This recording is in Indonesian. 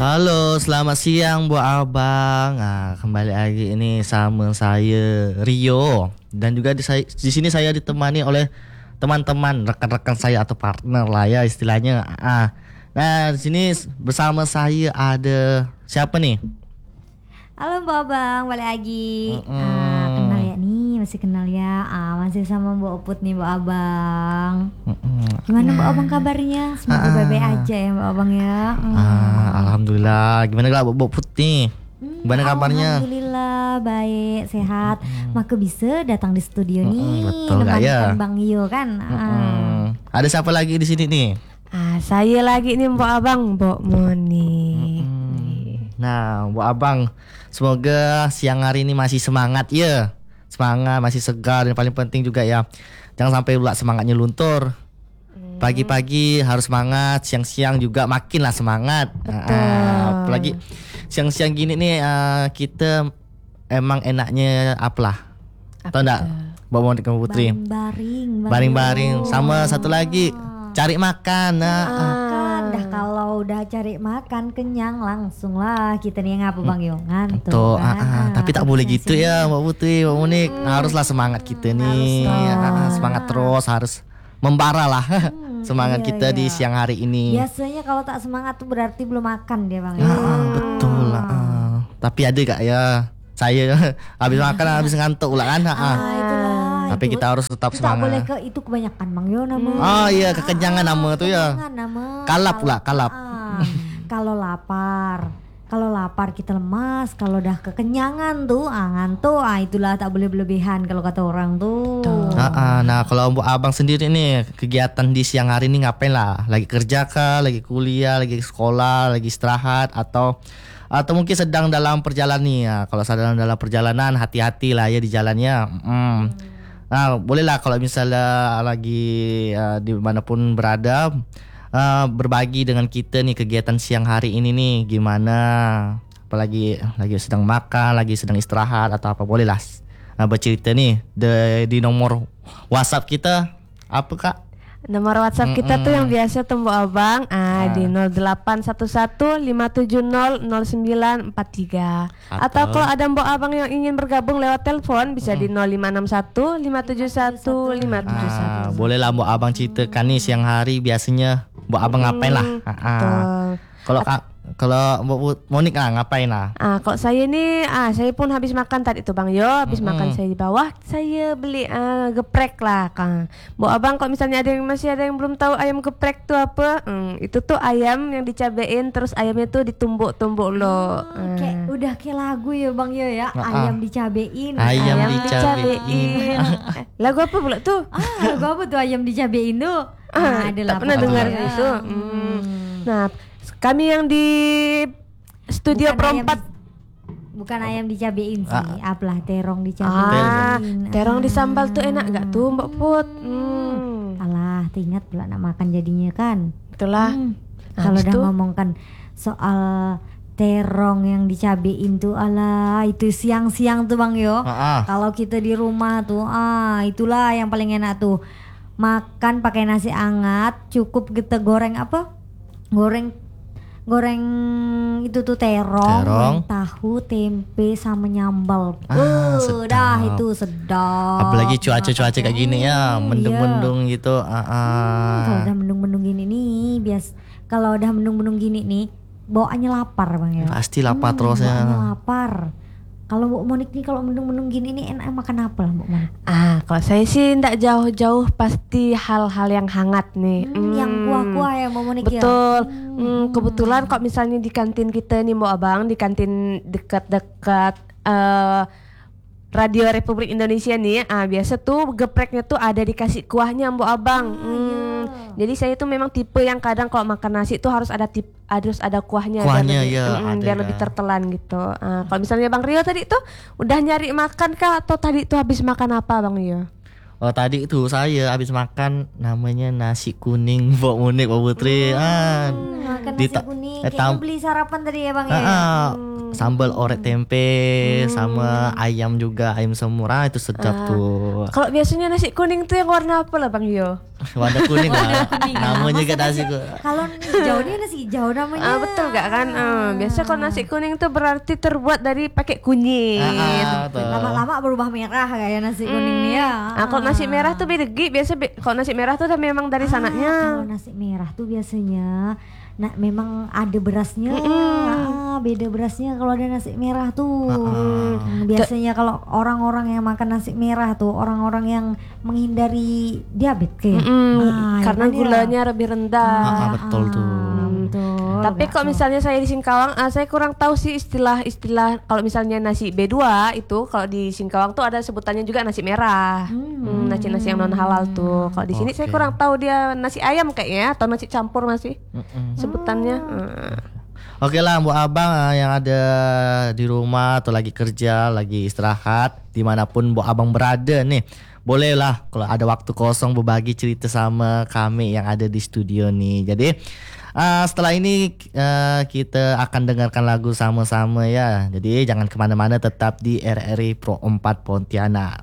Halo, selamat siang Bu Abang. Nah, kembali lagi ini sama saya Rio dan juga di sini saya ditemani oleh teman-teman, rekan-rekan saya atau partner lah ya istilahnya. Nah, di sini bersama saya ada siapa nih? Halo Mbak Abang, balik lagi. Kenal ya nih, masih kenal ya. Masih sama Mbak Oput nih Mbak Abang. Gimana Mbak Abang kabarnya? Semoga baik-baik aja ya Mbak Abang ya. Alhamdulillah. Gimana kalau Bu Put nih? Gimana kabarnya? Alhamdulillah baik, sehat. Maka bisa datang di studio nih. Betul gak ya? Bang Yo kan. Ada siapa lagi di sini nih? Saya lagi nih Mbak Abang, Mbak Monik. Nah, Bu Abang, semoga siang hari ini masih semangat ya. Semangat, masih segar, dan paling penting juga ya, jangan sampai pula semangatnya luntur. Pagi-pagi harus semangat, siang-siang juga makin lah semangat. Apalagi siang-siang gini nih, kita emang enaknya apalah. Tahu enggak? Mbak Monik sama Putri. Baring-baring. Sama satu lagi, cari makan. Dah kalau udah cari makan kenyang langsung lah kita nih ngapa Bang Yo ngantuk Tuh, kan. tapi tak boleh gitu ya Mbak Putri, Mbak Monik. Haruslah semangat kita nih. Semangat terus, harus membara lah. Semangat kita di siang hari ini. Biasanya kalau tak semangat tuh berarti belum makan dia Bang. Betul lah. Tapi ada gak ya? Saya habis makan habis ngantuk lah kan. Itulah. Tapi kita harus tetap semangat. Tak boleh ke itu kebanyakan Bang Yo nama. Iya, kekenyangan nama tuh ya. Kalap pula, kalap. Kalau lapar kita lemas, kalau udah kekenyangan tuh ngantuk, itulah tak boleh berlebihan kalau kata orang tuh. Nah, kalau Mbak Abang sendiri nih, kegiatan di siang hari ini ngapain lah? Lagi kerja kah, lagi kuliah, lagi sekolah, lagi istirahat atau mungkin sedang dalam perjalanan nih ya. Kalau sedang dalam perjalanan, hati-hati lah ya di jalannya. Nah, bolehlah kalau misalnya lagi dimanapun berada, berbagi dengan kita nih kegiatan siang hari ini nih gimana, apalagi lagi sedang makan, lagi sedang istirahat atau apa, bolehlah bercerita nih di nomor WhatsApp kita. Apa Kak? Nomor WhatsApp kita tuh yang biasa tuh Mbak Abang, di 081157000943. Atau kalau ada Mbak Abang yang ingin bergabung lewat telepon bisa di 0561571571. Bolehlah Mbak Abang ceritakan nih siang hari biasanya Mbak Abang ngapain lah. Kalau Mbak Monik ngapain lah? Kalau saya nih, saya pun habis makan tadi tuh Bang Yo, habis makan saya di bawah, saya beli geprek lah Kang. Mbak Abang kalau misalnya masih ada yang belum tahu ayam geprek tuh apa? Itu tuh ayam yang dicabein terus ayamnya tuh ditumbuk-tumbuk loh. Udah kayak lagu ya Bang Yo ya, ayam dicabein. Ayam dicabein. Lagu apa pula tuh? Lagu apa tuh ayam dicabein tuh? Tak pernah dengar itu. Nah, kami yang di studio Perompat bukan ayam dicabein sih, apalah terong dicabein. Terong disambal tuh enak gak tuh Mbak Put? Alah, ingat pula nak makan jadinya kan. Itulah. Kalau udah ngomongkan soal terong yang dicabein tuh, alah itu siang-siang tuh Bang Yo. Kalau kita di rumah tuh, itulah yang paling enak tuh. Makan pakai nasi hangat, cukup kita goreng apa? Goreng itu tuh terong, tahu, tempe sama nyambal. Dah itu sedap. Apalagi cuaca kayak gini ya, mendung-mendung gitu. Kalau udah mendung-mendung gini nih, kalau udah mendung-mendung gini nih, bawaannya lapar Bang ya. Pasti lapar terusnya. Bawaannya lapar. Kalau Mbak Monik nih kalau mendung-mendung gini nih enak makan apa lah Mbak Monik? Kalau saya sih ndak jauh-jauh, pasti hal-hal yang hangat nih. Yang kuah-kuah ya Mbak Monik. Betul. Kebetulan kok misalnya di kantin kita nih Mbak Abang, di kantin dekat-dekat Radio Republik Indonesia nih, biasa tuh gepreknya tuh ada dikasih kuahnya Mbak Abang. Jadi saya tuh memang tipe yang kadang kalau makan nasi tuh harus ada kuahnya biar lebih tertelan gitu. Kalau misalnya Bang Rio tadi tuh udah nyari makan kah atau tadi tuh habis makan apa Bang Rio? Tadi itu saya habis makan namanya nasi kuning Mbak Monik, Mbak Putri. Makan nasi kuning. Kayak beli sarapan tadi ya Bang ya. sambal orek tempe sama ayam juga, ayam semur itu sedap tuh. Kalau biasanya nasi kuning tuh yang warna apa lah Bang Yo? Warna kuning lah. Namanya juga nasi kuning. Kalau hijau ini nasi hijau namanya. Betul gak kan? Biasa kalau nasi kuning tuh berarti terbuat dari pakai kunyit. Lama-lama berubah merah kayak nasi kuning nih ya. Kalau nasi merah tuh beda biasa kalau nasi merah tuh memang dari sananya. Kalau nasi merah tuh biasanya memang ada berasnya. Beda berasnya kalau ada nasi merah tuh. Biasanya kalau orang-orang yang makan nasi merah tuh orang-orang yang menghindari diabetes kayak. Karena gulanya lebih rendah. Betul tuh. Tapi kalau misalnya saya di Singkawang, saya kurang tahu sih istilah kalau misalnya nasi B2 itu kalau di Singkawang tuh ada sebutannya juga nasi merah. Nasi-nasi yang non halal tuh. Kalau di sini saya kurang tahu dia nasi ayam kayaknya atau nasi campur masih sebutannya. Oke lah Bu Abang yang ada di rumah atau lagi kerja, lagi istirahat, dimanapun Bu Abang berada nih, bolehlah kalau ada waktu kosong berbagi cerita sama kami yang ada di studio nih. Jadi setelah ini kita akan dengarkan lagu sama-sama ya. Jadi jangan kemana-mana, tetap di RRI Pro 4 Pontianak.